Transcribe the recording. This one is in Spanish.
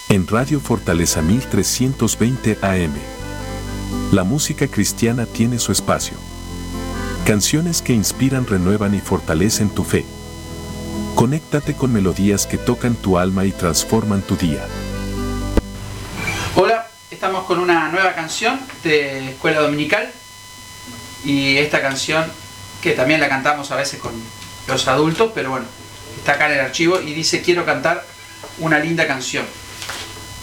En Radio Fortaleza 1320 AM. La música cristiana tiene su espacio. Canciones que inspiran, renuevan y fortalecen tu fe. Conéctate con melodías que tocan tu alma y transforman tu día. Hola, estamos con una nueva canción de Escuela Dominical. Y esta canción, que también la cantamos a veces con los adultos, pero bueno, está acá en el archivo y dice: quiero cantar una linda canción.